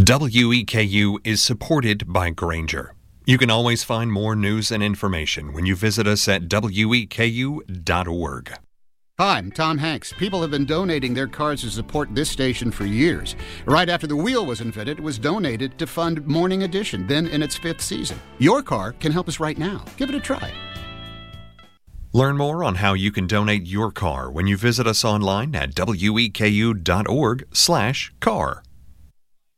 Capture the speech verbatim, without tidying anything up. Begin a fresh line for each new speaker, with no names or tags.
W E K U is supported by Grainger. You can always find more news and information when you visit us at W E K U dot org.
Hi, I'm Tom Hanks. People have been donating their cars to support this station for years. Right after the wheel was invented, it was donated to fund Morning Edition, then in its fifth season. Your car can help us right now. Give it a try.
Learn more on how you can donate your car when you visit us online at W E K U dot org slash car.